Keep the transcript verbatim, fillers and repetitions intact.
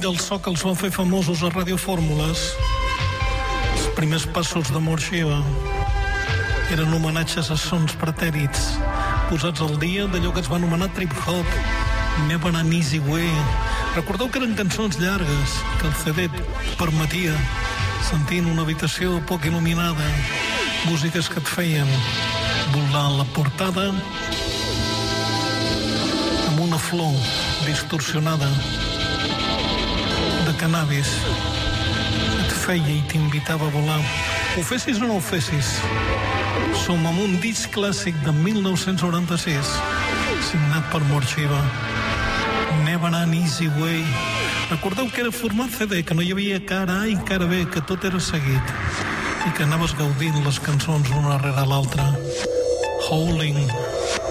del so que els van fer famosos a Radio Fórmules. Els primers passos de Morxiva eren homenatges a sons pretèrits posats al dia d'allò que es va anomenar trip-hop, Never an Easy Way. Recordeu que eren cançons llargues, que el C D permetia sentir en una habitació poc il·luminada, músiques que et feien volar la portada amb una flor distorsionada de cannabis. Et feia i t'invitava a volar. Ho fessis o no ho fessis, som amb un disc clàssic de mil nou-cents noranta-sis, signat per Morxiva. Never an Easy Way. Recordeu que era format C D, que no hi havia cara A i cara B, que tot era seguit i que anaves gaudint les cançons una rere l'altra. Howling.